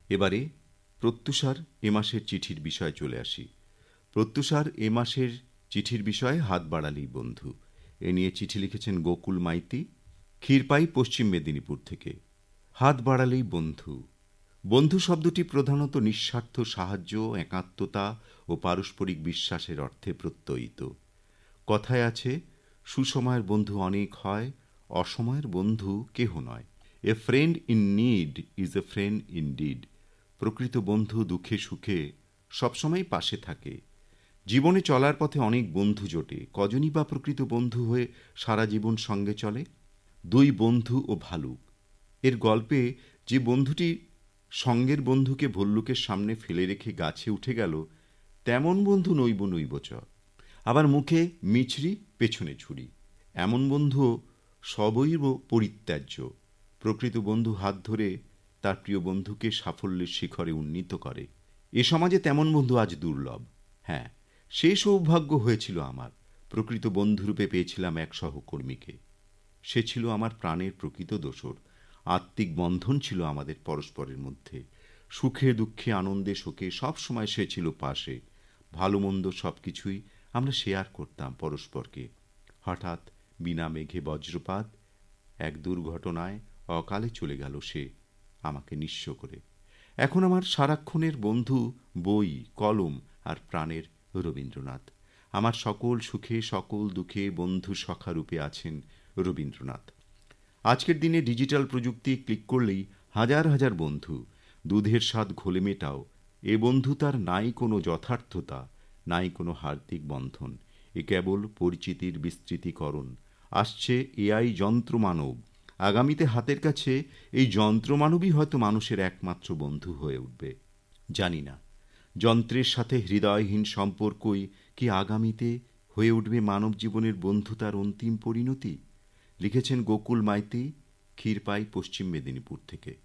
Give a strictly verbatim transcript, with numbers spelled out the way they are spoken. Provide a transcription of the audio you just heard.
এবারে প্রত্যুষার এ মাসের চিঠির বিষয়ে চলে আসি। প্রত্যুষার এ মাসের চিঠির বিষয়ে হাত বাড়ালেই বন্ধু, এ নিয়ে চিঠি লিখেছেন গোকুল মাইতি, ক্ষীরপাই, পশ্চিম মেদিনীপুর থেকে। হাত বাড়ালেই বন্ধু। বন্ধু শব্দটি প্রধানত নিঃস্বার্থ সাহায্য, একাত্মতা ও পারস্পরিক বিশ্বাসের অর্থে প্রত্যয়িত। কথায় আছে, সুসময়ের বন্ধু অনেক হয়, অসময়ের বন্ধু কেহ নয়। A friend in need is a friend in deed. প্রকৃত বন্ধু দুঃখে সুখে সবসময় পাশে থাকে। জীবনে চলার পথে অনেক বন্ধু জোটে, কজনই বা প্রকৃত বন্ধু হয়ে সারা জীবন সঙ্গে চলে? দুই বন্ধু ও ভালুক এর গল্পে যে বন্ধুটি সঙ্গের বন্ধুকে ভল্লুকের সামনে ফেলে রেখে গাছে উঠে গেল, তেমন বন্ধু নইব নইব চ। আবার মুখে মিছরি, পেছনে ছুরি, এমন বন্ধু সবৈব পরিত্যাজ্য। প্রকৃত বন্ধু হাত ধরে তার প্রিয় বন্ধুকে সাফল্যের শিখরে উন্নীত করে। এ সমাজে তেমন বন্ধু আজ দুর্লভ। হ্যাঁ, সে সৌভাগ্য হয়েছিল আমার। প্রকৃত বন্ধুরূপে পেয়েছিলাম এক সহকর্মীকে। সে ছিল আমার প্রাণের প্রকৃত দোসর। আত্মিক বন্ধন ছিল আমাদের পরস্পরের মধ্যে। সুখে দুঃখে আনন্দে শোকে সব সময় সে ছিল পাশে। ভালো মন্দ সব কিছুই আমরা শেয়ার করতাম পরস্পরকে। হঠাৎ বিনা মেঘে বজ্রপাত, এক দুর্ঘটনায় অকালে চলে গেল সে, আমাকে নিঃস্ব করে। এখন আমার সারাক্ষণের বন্ধু বই, কলম আর প্রাণের রবীন্দ্রনাথ। আমার সকল সুখে সকল দুঃখে বন্ধু সখা রূপে আছেন রবীন্দ্রনাথ। আজকের দিনে ডিজিটাল প্রযুক্তি ক্লিক করলেই হাজার হাজার বন্ধু। দুধের স্বাদ ঘোলে মেটাও, এ বন্ধুতার নাই কোনো যথার্থতা, নাই কোনো হার্দিক বন্ধন। এ কেবল পরিচিতির বিস্তৃতিকরণ। আসছে এআই যন্ত্রমানব। আগামীতে হাতের কাছে এই যন্ত্রমানবই হয়তো মানুষের একমাত্র বন্ধু হয়ে উঠবে। জানি না, যন্ত্রের সাথে হৃদয়হীন সম্পর্কই কি আগামীতে হয়ে উঠবে মানব জীবনের বন্ধুতার অন্তিম পরিণতি? লিখেছেন গোকুল মাইতি, ক্ষীরপাই, পশ্চিম মেদিনীপুর থেকে।